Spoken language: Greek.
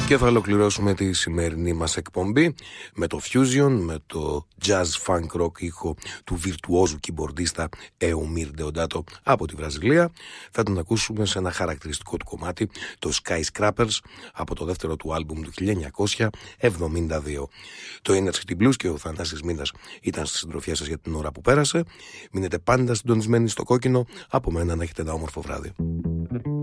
Και θα ολοκληρώσουμε τη σημερινή μας εκπομπή με το fusion, με το jazz funk rock ήχο του βιρτουόζου κιμπορντίστα Eumir Deodato από τη Βραζιλία. Θα τον ακούσουμε σε ένα χαρακτηριστικό του κομμάτι, το Skyscrapers, από το δεύτερο του άλμπουμ του 1972. Το Inner City Blues και ο Θανάσης Μήνας ήταν στη συντροφιά σας για την ώρα που πέρασε. Μείνετε πάντα συντονισμένοι στο κόκκινο. Από μένα να έχετε ένα όμορφο βράδυ.